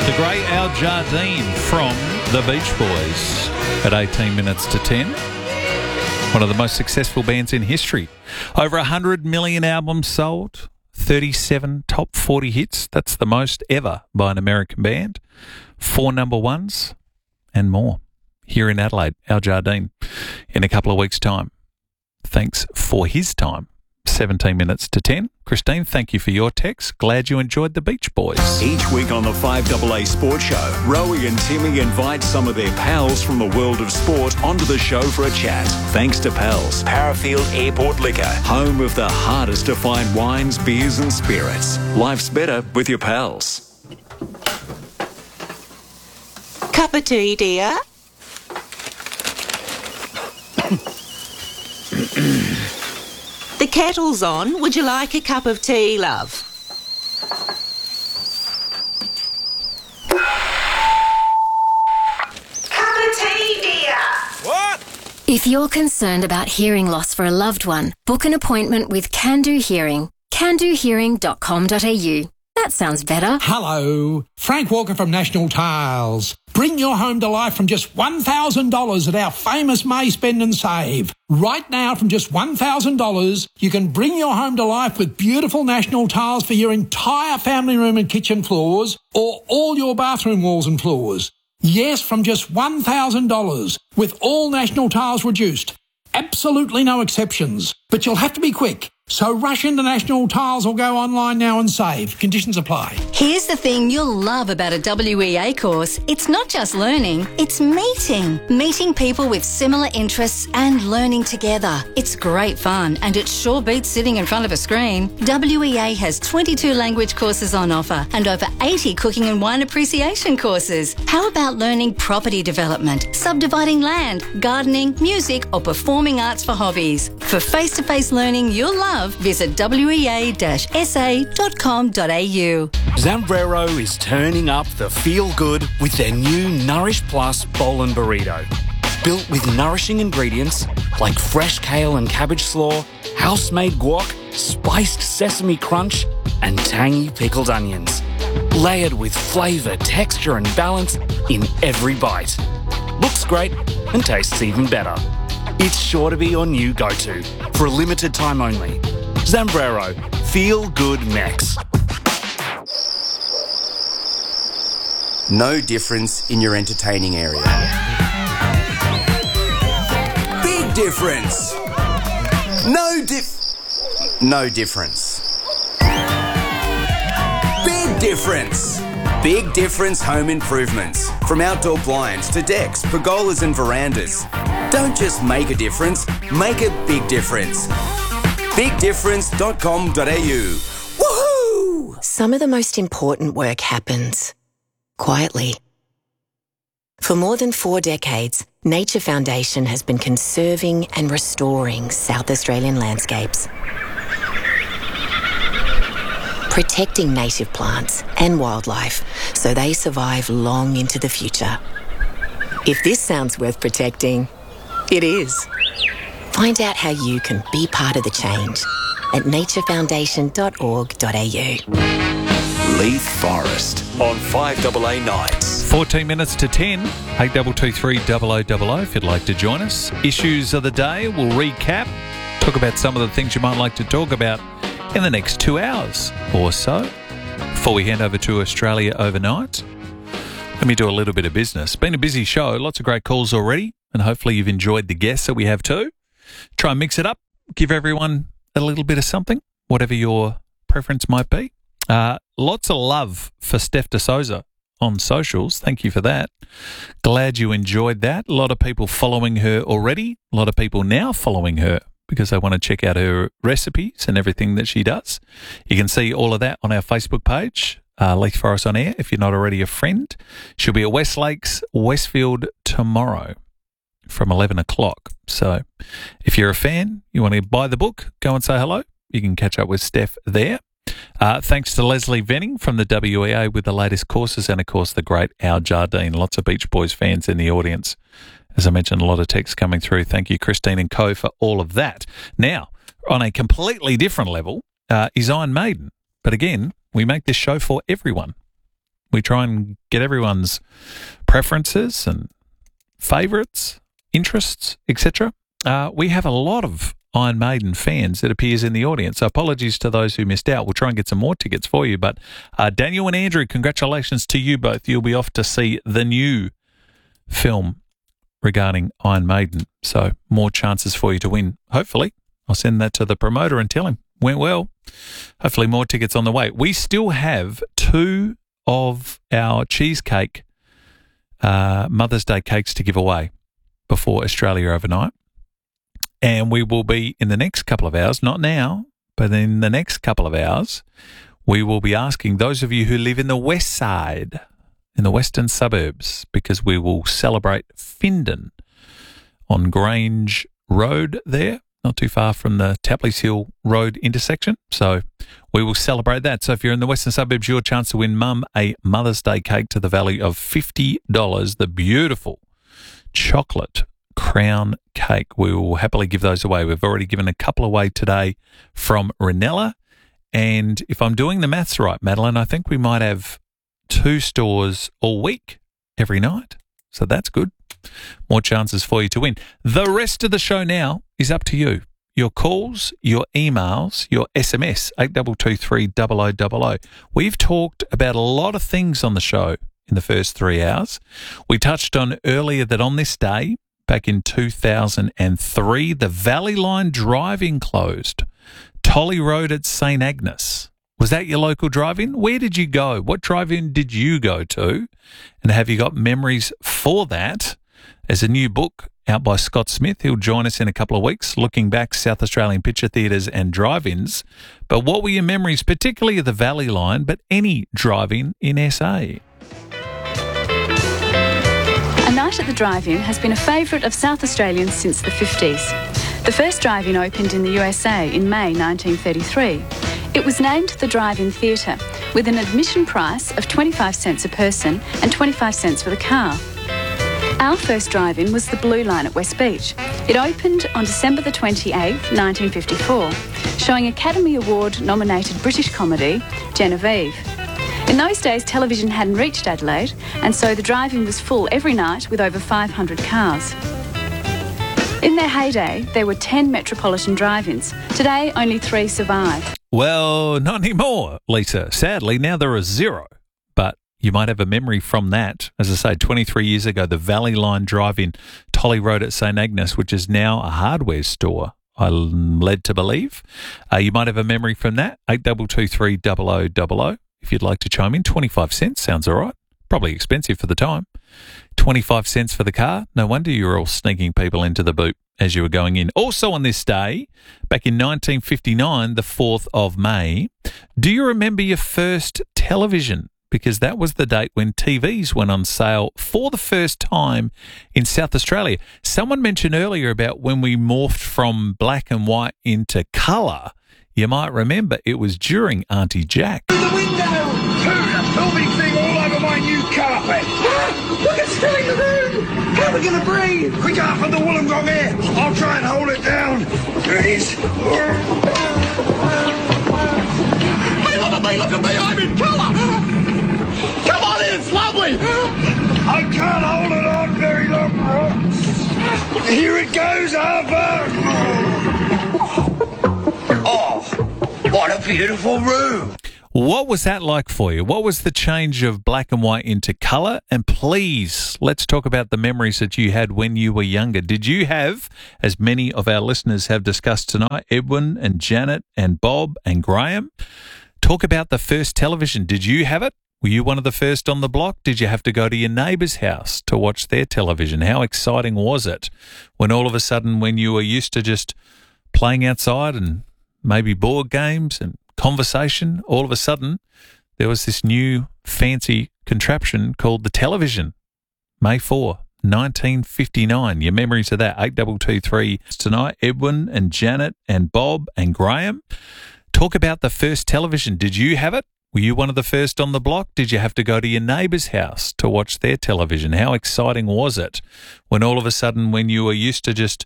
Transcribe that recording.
The great Al Jardine from the Beach Boys at 18 minutes to 10. One of the most successful bands in history. Over 100 million albums sold, 37 top 40 hits. That's the most ever by an American band. 4 number ones and more. Here in Adelaide, Al Jardine in a couple of weeks' time. Thanks for his time. 17 minutes to 10. Christine, thank you for your text. Glad you enjoyed the Beach Boys. Each week on the 5AA Sports Show, Rowie and Timmy invite some of their pals from the world of sport onto the show for a chat. Thanks to Pals, Parafield Airport Liquor, home of the hardest to find wines, beers and spirits. Life's better with your pals. Cup of tea, dear? The kettle's on. Would you like a cup of tea, love? Cup of tea, dear. What? If you're concerned about hearing loss for a loved one, book an appointment with Can Do Hearing. candohearing.com.au. That sounds better. Hello, Frank Walker from National Tiles. Bring your home to life from just $1,000 at our famous May Spend and Save. Right now, from just $1,000, you can bring your home to life with beautiful National Tiles for your entire family room and kitchen floors, or all your bathroom walls and floors. Yes, from just $1,000, with all National Tiles reduced. Absolutely no exceptions. But you'll have to be quick. So rush into National Tiles or go online now and save. Conditions apply. Here's the thing you'll love about a WEA course. It's not just learning, it's meeting. Meeting people with similar interests and learning together. It's great fun and it sure beats sitting in front of a screen. WEA has 22 language courses on offer and over 80 cooking and wine appreciation courses. How about learning property development, subdividing land, gardening, music or performing arts for hobbies? For face-to-face learning you'll love, visit wea-sa.com.au. Zambrero is turning up the feel-good with their new Nourish Plus Bowl and Burrito. Built with nourishing ingredients like fresh kale and cabbage slaw, house-made guac, spiced sesame crunch and tangy pickled onions. Layered with flavour, texture and balance in every bite. Looks great and tastes even better. It's sure to be your new go-to for a limited time only. Zambrero, Feel Good Max. No difference in your entertaining area. Big difference. No difference. Big difference. Big difference home improvements. From outdoor blinds to decks, pergolas and verandas. Don't just make a difference, make a big difference. BigDifference.com.au. Woohoo! Some of the most important work happens quietly. For more than 4 decades, Nature Foundation has been conserving and restoring South Australian landscapes. Protecting native plants and wildlife so they survive long into the future. If this sounds worth protecting, it is. Find out how you can be part of the change at naturefoundation.org.au. Leith Forest on 5AA Nights. 14 minutes to 10, 8223 0000 if you'd like to join us. Issues of the day, we'll recap, talk about some of the things you might like to talk about in the next 2 hours or so before we hand over to Australia overnight. Let me do a little bit of business. Been a busy show, lots of great calls already, and hopefully you've enjoyed the guests that we have too. Try and mix it up, give everyone a little bit of something, whatever your preference might be. Lots of love for Steph De Souza on socials. Thank you for that. Glad you enjoyed that. A lot of people following her already. A lot of people now following her because they want to check out her recipes and everything that she does. You can see all of that on our Facebook page, Leith Forest on Air, if you're not already a friend. She'll be at West Lakes, Westfield tomorrow from 11 o'clock. So if you're a fan, you want to buy the book, go and say hello. You can catch up with Steph there. Thanks to Leslie Venning from the WEA with the latest courses and, of course, the great Al Jardine. Lots of Beach Boys fans in the audience. As I mentioned, a lot of texts coming through. Thank you, Christine and co, for all of that. Now, on a completely different level is Iron Maiden. But again, we make this show for everyone. We try and get everyone's preferences and favourites, interests, etc. We have a lot of Iron Maiden fans, it appears, in the audience. So apologies to those who missed out. We'll try and get some more tickets for you. But Daniel and Andrew, congratulations to you both. You'll be off to see the new film regarding Iron Maiden. So more chances for you to win, hopefully. I'll send that to the promoter and tell him. Went well. Hopefully more tickets on the way. We still have 2 of our cheesecake Mother's Day cakes to give away before Australia overnight. And we will be, in the next couple of hours, not now, but in the next couple of hours, we will be asking those of you who live in the west side, in the western suburbs, because we will celebrate Findon on Grange Road there, not too far from the Tapley's Hill Road intersection. So we will celebrate that. So if you're in the western suburbs, your chance to win Mum a Mother's Day cake to the value of $50, the beautiful chocolate crown cake. We will happily give those away. We've already given a couple away today from Ranella. And if I'm doing the maths right, Madeline, I think we might have 2 stores all week, every night. So that's good. More chances for you to win. The rest of the show now is up to you. Your calls, your emails, your SMS, 8223 0000. We've talked about a lot of things on the show in the first 3 hours. We touched on earlier that on this day, back in 2003, the Valley Line drive-in closed. Tolley Road at St Agnes. Was that your local drive-in? Where did you go? What drive-in did you go to? And have you got memories for that? There's a new book out by Scott Smith. He'll join us in a couple of weeks, looking back South Australian picture theatres and drive-ins. But what were your memories, particularly of the Valley Line, but any drive-in in SA? A night at the drive-in has been a favourite of South Australians since the 50s. The first drive-in opened in the USA in May 1933. It was named the Drive-In Theatre, with an admission price of 25 cents a person and 25 cents for the car. Our first drive-in was the Blue Line at West Beach. It opened on December the 28th, 1954, showing Academy Award-nominated British comedy Genevieve. In those days, television hadn't reached Adelaide, and so the drive-in was full every night with over 500 cars. In their heyday, there were 10 metropolitan drive-ins. Today, only 3 survive. Well, not anymore, Lisa. Sadly, now there are 0. But you might have a memory from that. As I say, 23 years ago, the Valley Line drive-in, Tolley Road at St Agnes, which is now a hardware store, I'm led to believe. You might have a memory from that, 8223 0000. If you'd like to chime in, 25 cents sounds all right. Probably expensive for the time. 25 cents for the car. No wonder you were all sneaking people into the boot as you were going in. Also on this day, back in 1959, the 4th of May, do you remember your first television? Because that was the date when TVs went on sale for the first time in South Australia. Someone mentioned earlier about when we morphed from black and white into colour. You might remember it was during Auntie Jack. Through the window! Dude, a filming thing all over my new carpet! Look, it's filling the room! How are we going to breathe? We can't put the Wollongong air! I'll try and hold it down. There it is. Hey, look at me, I'm in colour! Come on in, it's lovely! I can't hold it on very long. Here it goes, Harper! Oh, what a beautiful room. What was that like for you? What was the change of black and white into colour? And please, let's talk about the memories that you had when you were younger. Did you have, as many of our listeners have discussed tonight, Edwin and Janet and Bob and Graham, talk about the first television. Did you have it? Were you one of the first on the block? Did you have to go to your neighbour's house to watch their television? How exciting was it when all of a sudden, when you were used to just playing outside and maybe board games and conversation, all of a sudden there was this new fancy contraption called the television. May 4, 1959. Your memories of that, 8223 tonight. Edwin and Janet and Bob and Graham. Talk about the first television. Did you have it? Were you one of the first on the block? Did you have to go to your neighbour's house to watch their television? How exciting was it when all of a sudden, when you were used to just